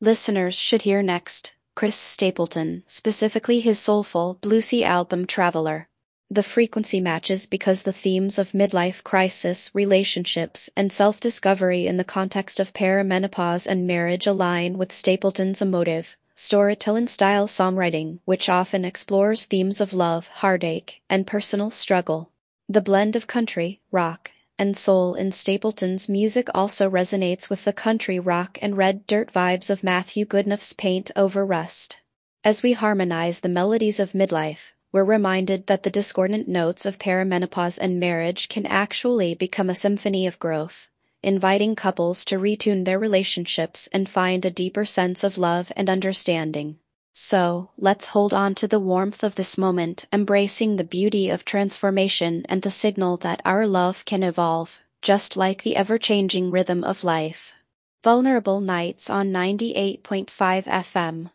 listeners should hear next. Chris Stapleton, specifically his soulful, bluesy album Traveler. The frequency matches because the themes of midlife crisis, relationships, and self-discovery in the context of perimenopause and marriage align with Stapleton's emotive, storytelling-style songwriting, which often explores themes of love, heartache, and personal struggle. The blend of country, rock, and soul in Stapleton's music also resonates with the country rock and red dirt vibes of Matthew Goodenoughe's Paint Over Rust. As we harmonize the melodies of midlife, we're reminded that the discordant notes of perimenopause and marriage can actually become a symphony of growth, inviting couples to retune their relationships and find a deeper sense of love and understanding. So, let's hold on to the warmth of this moment, embracing the beauty of transformation and the signal that our love can evolve, just like the ever-changing rhythm of life. Vulnerable Nights on 98.5 FM.